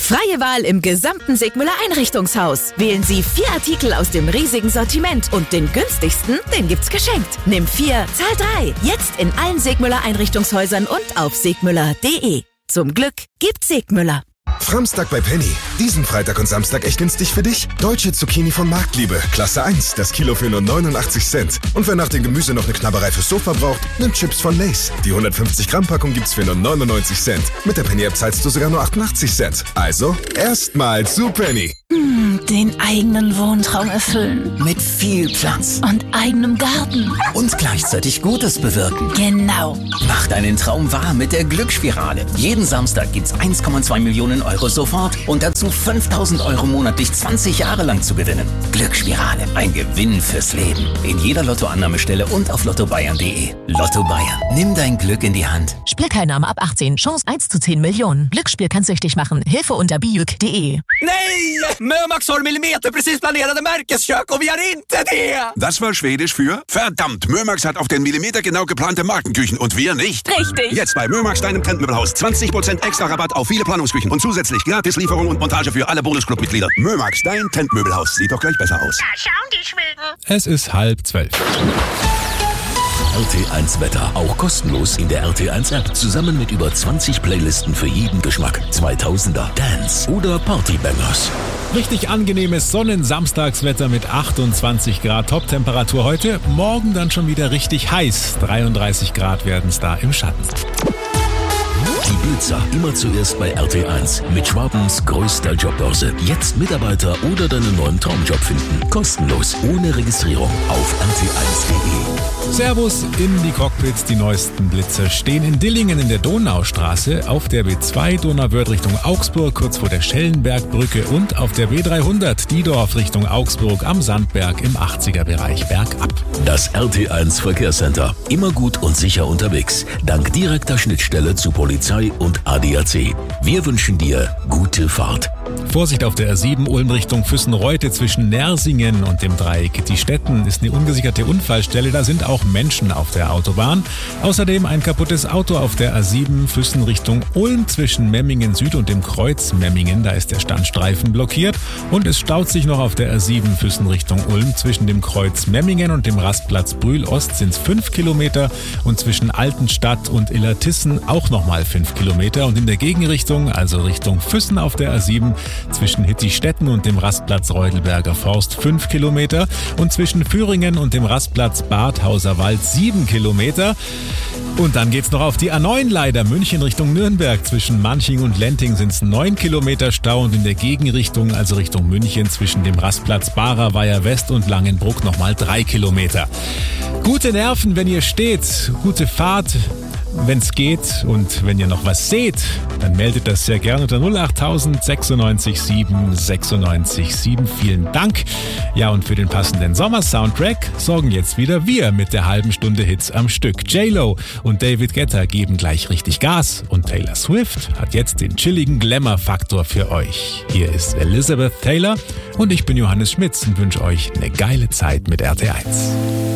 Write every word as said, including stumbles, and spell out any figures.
Freie Wahl im gesamten Segmüller Einrichtungshaus. Wählen Sie vier Artikel aus dem riesigen Sortiment und den günstigsten, den gibt's geschenkt. Nimm vier, zahl drei. Jetzt in allen Segmüller Einrichtungshäusern und auf segmüller punkt de. Zum Glück gibt's Segmüller. Framstag bei Penny. Diesen Freitag und Samstag echt günstig für dich. Deutsche Zucchini von Marktliebe. Klasse eins. Das Kilo für nur neunundachtzig Cent. Und wer nach dem Gemüse noch eine Knabberei fürs Sofa braucht, nimmt Chips von Lay's. Die hundertfünfzig Gramm Packung gibt's für nur neunundneunzig Cent. Mit der Penny-App zahlst du sogar nur achtundachtzig Cent. Also, erstmal zu Penny. Hm, den eigenen Wohntraum erfüllen. Mit viel Platz. Und eigenem Garten. Und gleichzeitig Gutes bewirken. Genau. Mach deinen Traum wahr mit der Glücksspirale. Jeden Samstag gibt's eins Komma zwei Millionen Euro sofort und dazu fünftausend Euro monatlich zwanzig Jahre lang zu gewinnen. Glücksspirale. Ein Gewinn fürs Leben. In jeder Lottoannahmestelle und auf lotto bayern punkt de. Lotto Bayern. Nimm dein Glück in die Hand. Spielteilnahme ab achtzehn. Chance eins zu zehn Millionen. Glücksspiel kann süchtig machen. Hilfe unter biuk punkt de. Nej! Mömax har millimeterprecis planerade Märkeskök och vi har inte det! Das war Schwedisch für verdammt, Mömax hat auf den Millimeter genau geplante Markenküchen und wir nicht. Richtig. Jetzt bei Mömax, deinem Trendmöbelhaus. zwanzig Prozent extra Rabatt auf viele Planungsküchen und zusätzlich Gratislieferung und Montage für alle Bonusclub-Mitglieder. Mömax, dein Trendmöbelhaus. Sieht doch gleich besser aus. Da schauen die Schweden. Es ist halb zwölf. R T eins Wetter, auch kostenlos in der R T eins App. Zusammen mit über zwanzig Playlisten für jeden Geschmack. zweitausender, Dance oder Partybangers. Richtig angenehmes Sonnensamstagswetter mit achtundzwanzig Grad Toptemperatur heute. Morgen dann schon wieder richtig heiß. dreiunddreißig Grad werden es da im Schatten. Die Blitzer immer zuerst bei R T eins. Mit Schwabens größter Jobbörse. Jetzt Mitarbeiter oder deinen neuen Traumjob finden. Kostenlos, ohne Registrierung auf r t eins punkt de. Servus in die Cockpits. Die neuesten Blitzer stehen in Dillingen in der Donaustraße, auf der B zwei Donauwörth Richtung Augsburg, kurz vor der Schellenbergbrücke und auf der B dreihundert Diedorf Richtung Augsburg am Sandberg im achtziger Bereich bergab. Das R T eins Verkehrscenter. Immer gut und sicher unterwegs. Dank direkter Schnittstelle zu Polizei und A D A C. Wir wünschen dir gute Fahrt. Vorsicht auf der R sieben Ulm Richtung Füssen-Reute zwischen Nersingen und dem Dreieck Diestetten ist eine ungesicherte Unfallstelle. Da sind auch Menschen auf der Autobahn. Außerdem ein kaputtes Auto auf der A sieben Füssen Richtung Ulm zwischen Memmingen Süd und dem Kreuz Memmingen. Da ist der Standstreifen blockiert. Und es staut sich noch auf der A sieben Füssen Richtung Ulm zwischen dem Kreuz Memmingen und dem Rastplatz Brühl Ost sind es fünf Kilometer und zwischen Altenstadt und Illertissen auch nochmal fünf Kilometer. Und in der Gegenrichtung, also Richtung Füssen auf der A sieben, zwischen Hittistetten und dem Rastplatz Reudelberger Forst fünf Kilometer und zwischen Führingen und dem Rastplatz Badhauser Wald sieben Kilometer. Und dann geht's noch auf die A neun leider, München Richtung Nürnberg. Zwischen Manching und Lenting sind es neun Kilometer Stau und in der Gegenrichtung, also Richtung München, zwischen dem Rastplatz Barer Weiher West und Langenbruck nochmal drei Kilometer. Gute Nerven, wenn ihr steht, gute Fahrt. Wenn's geht und wenn ihr noch was seht, dann meldet das sehr gerne unter null acht tausend sechsundneunzig sieben sechsundneunzig sieben. Vielen Dank. Ja, und für den passenden Sommer-Soundtrack sorgen jetzt wieder wir mit der halben Stunde Hits am Stück. J-Lo und David Guetta geben gleich richtig Gas und Taylor Swift hat jetzt den chilligen Glamour-Faktor für euch. Hier ist Elizabeth Taylor und ich bin Johannes Schmitz und wünsche euch eine geile Zeit mit R T eins.